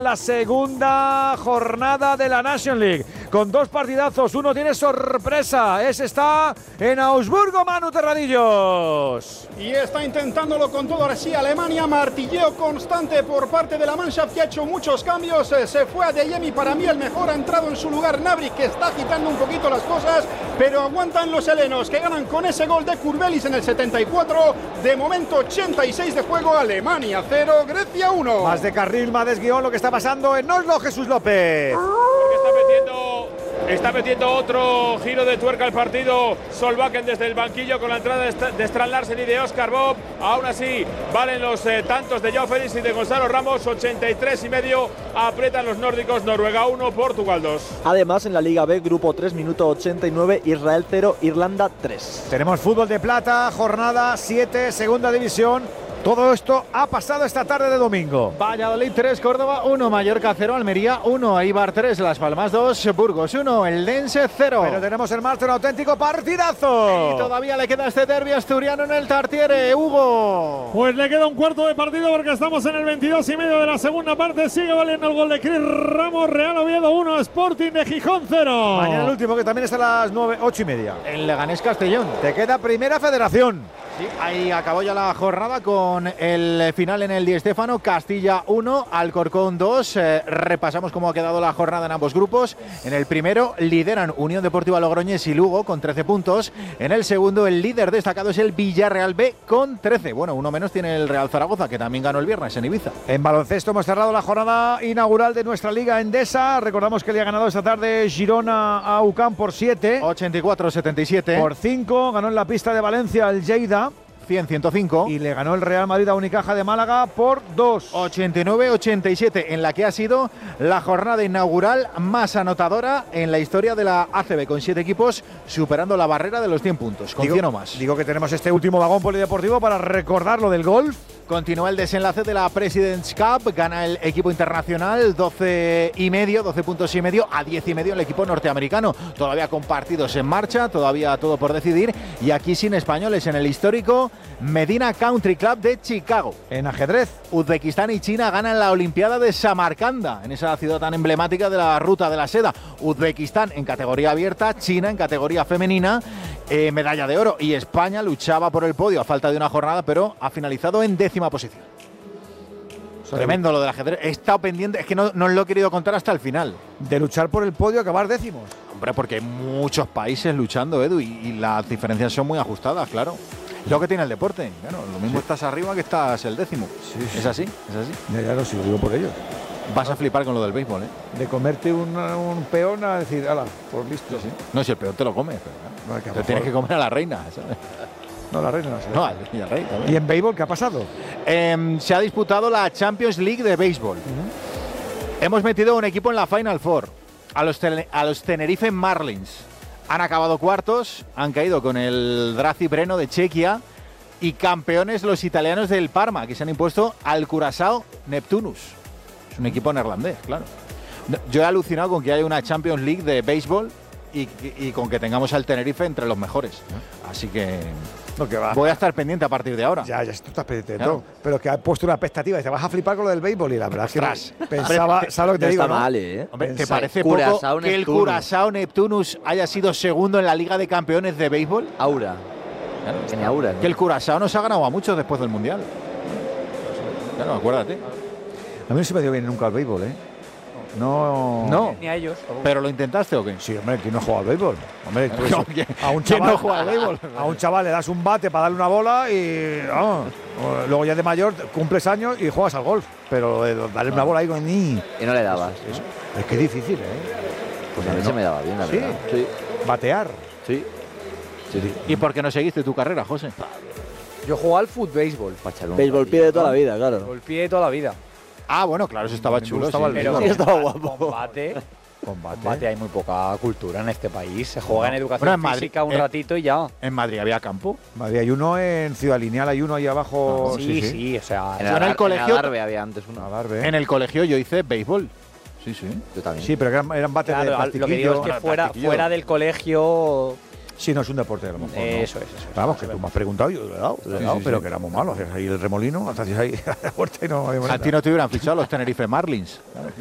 La segunda jornada de la Nations League, con dos partidazos. Uno tiene sorpresa, ese está en Augsburgo, Manu Terradillos. Y está intentándolo con todo. Ahora sí, Alemania, martilleo constante por parte de la Mannschaft, que ha hecho muchos cambios. Se fue a Deyemi, para mí el mejor. Ha entrado en su lugar Gnabry, que está agitando un poquito las cosas, pero aguantan los helenos, que ganan con ese gol de Kurbelis en el 74. De momento 86 de juego, Alemania 0, Grecia 1. Más de carril, más de guión, lo que está pasando en Oslo, Jesús López. Está metiendo otro giro de tuerca al partido Solbakken desde el banquillo, con la entrada de Strand Larsen y de Oscar Bob. Aún así valen los tantos de Joao Félix y de Gonzalo Ramos. 83,5 aprietan los nórdicos. Noruega 1, Portugal 2. Además, en la Liga B, grupo 3, minuto 89, Israel 0, Irlanda 3. Tenemos fútbol de plata, jornada 7, segunda división. Todo esto ha pasado esta tarde de domingo. Valladolid 3, Córdoba 1, Mallorca 0, Almería 1, Eibar 3, Las Palmas 2, Burgos 1, el Dense 0. Pero tenemos en marcha un auténtico partidazo. Y todavía le queda este derbi asturiano en el Tartiere, Hugo. Pues le queda un cuarto de partido porque estamos en el 22,5 de la segunda parte. Sigue valiendo el gol de Cris Ramos. Real Oviedo 1, Sporting de Gijón 0. Mañana el último, que también es a las 8:30. El Leganés Castellón. Te queda Primera Federación. Sí, ahí acabó ya la jornada con el final en el Di Stéfano. Castilla 1, Alcorcón 2. Repasamos cómo ha quedado la jornada en ambos grupos. En el primero lideran Unión Deportiva Logroñés y Lugo con 13 puntos. En el segundo, el líder destacado es el Villarreal B con 13. Bueno, uno menos tiene el Real Zaragoza, que también ganó el viernes en Ibiza. En baloncesto hemos cerrado la jornada inaugural de nuestra Liga Endesa. Recordamos que le ha ganado esta tarde Girona a UCAM por 7. 84-77. Por 5. Ganó en la pista de Valencia el Lleida. 100-105. Y le ganó el Real Madrid a Unicaja de Málaga por 2. 89-87, en la que ha sido la jornada inaugural más anotadora en la historia de la ACB, con 7 equipos superando la barrera de los 100 puntos, con 100 o más. Digo que tenemos este último vagón polideportivo para recordar lo del golf. Continúa el desenlace de la President's Cup, gana el equipo internacional 12 puntos y medio a 10,5 el equipo norteamericano. Todavía con partidos en marcha, todavía todo por decidir, y aquí sin españoles en el histórico Medina Country Club de Chicago. En ajedrez, Uzbekistán y China ganan la Olimpiada de Samarcanda, en esa ciudad tan emblemática de la Ruta de la Seda. Uzbekistán en categoría abierta, China en categoría femenina, medalla de oro, y España luchaba por el podio a falta de una jornada, pero ha finalizado en 10ª posición. Tremendo lo del ajedrez. He estado pendiente, es que no os lo he querido contar hasta el final. De luchar por el podio, acabar décimos. Hombre, porque hay muchos países luchando, Edu, y las diferencias son muy ajustadas, claro. Lo que tiene el deporte, claro, lo mismo estás arriba que estás el décimo. Sí. ¿Es así? ¿Es así? Ya lo sigo, digo por ello. Vas a flipar con lo del béisbol, ¿eh? De comerte un peón a decir, ala, por listo. Sí. No, si el peón te lo comes, pero te tienes que comer a la reina, ¿sabes? No, la reina no sé. No, y al rey también. ¿Y en béisbol qué ha pasado? Se ha disputado la Champions League de béisbol. Hemos metido un equipo en la Final Four, a los Tenerife Marlins. Han acabado cuartos, han caído con el Drazi Breno de Chequia, y campeones los italianos del Parma, que se han impuesto al Curaçao Neptunus. Es un equipo neerlandés, claro. Yo he alucinado con que haya una Champions League de béisbol y con que tengamos al Tenerife entre los mejores. Así que voy a estar pendiente a partir de ahora. Ya, tú estás pendiente de claro. todo. Pero que ha puesto una expectativa y te vas a flipar con lo del béisbol, y la verdad es que pensaba, ¿sabes lo que te digo? Está ¿no? mal, ¿eh? Hombre, ¿te parece poco que el Curaçao Neptunus haya sido segundo en la Liga de Campeones de béisbol? Aura. Claro, Tiene aura, ¿no? Que el Curaçao nos ha ganado a muchos después del Mundial. Claro, acuérdate. A mí no se me dio bien nunca al béisbol, ¿eh? No. Ni a ellos. ¿Pero lo intentaste o qué? Sí, hombre, ¿quién no juega al béisbol? Hombre, tú No, a un ¿quién chaval, no juega al béisbol? A un chaval le das un bate para darle una bola y luego ya de mayor cumples años y juegas al golf. Pero darle una bola ahí con ni. Y no le dabas. Es que es difícil, ¿eh? Pues a mí se me daba bien, la ¿Sí? verdad. Sí. Batear. Sí. ¿Y por qué no seguiste tu carrera, José? Yo jugaba al béisbol. Béisbol pie de toda la vida, claro. El pie de toda la vida. Ah, bueno, claro, eso estaba chulo. gustaba el Pero béisbol. Sí, estaba guapo. Combate, hay muy poca cultura en este país. Se juega en educación Bueno, en Madrid, física un ratito y ya. En Madrid había campo. Madrid hay uno en Ciudad Lineal, hay uno ahí abajo. Sí, o sea. En el colegio. Adarve había antes uno. En el colegio yo hice béisbol. Sí. Yo también. Sí, pero eran bates de Claro, plastiquillo. lo que digo es que fuera del colegio si no es un deporte a lo mejor. Eso es. Vamos, que tú me has preguntado, yo le he dado, pero que éramos malos. Hacías ahí el remolino, hacías ahí la puerta y no había A ti no te hubieran fichado los Tenerife Marlins.